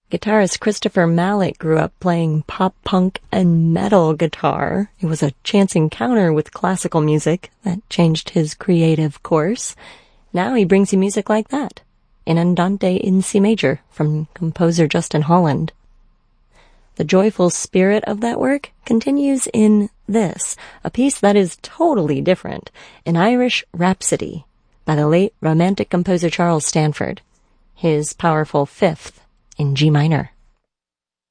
Guitarist Christopher Mallet grew up playing pop punk and metal guitar. It was a chance encounter with classical music that changed his creative course. Now he brings you music like that, in Andante in C major from composer Justin Holland. The joyful spirit of that work continues in this, a piece that is totally different, an Irish Rhapsody by the late Romantic composer Charles Stanford, his powerful fifth in G minor.